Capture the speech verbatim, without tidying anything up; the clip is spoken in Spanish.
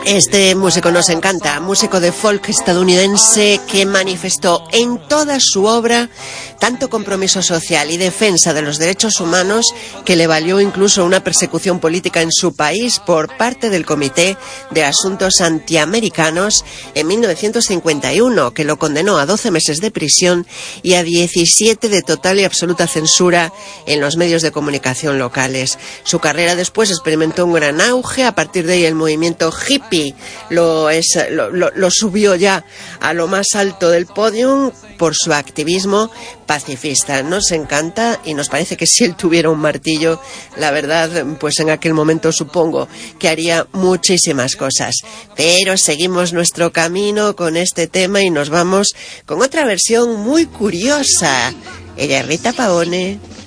Este músico nos encanta, músico de folk estadounidense que manifestó en toda su obra tanto compromiso social y defensa de los derechos humanos que le valió incluso una persecución política en su país por parte del Comité de Asuntos Antiamericanos en mil novecientos cincuenta y uno, que lo condenó a doce meses de prisión y a diecisiete de total y absoluta censura en los medios de comunicación locales. Su carrera después experimentó un gran auge. A partir de ahí el movimiento hippie lo, es, lo, lo, lo subió ya a lo más alto del podio por su activismo pacifista. Nos encanta y nos parece que si él tuviera un martillo, la verdad, pues en aquel momento supongo que haría muchísimas cosas. Pero seguimos nuestro camino con este tema y nos vamos con otra versión muy curiosa. Ella es Rita Pavone.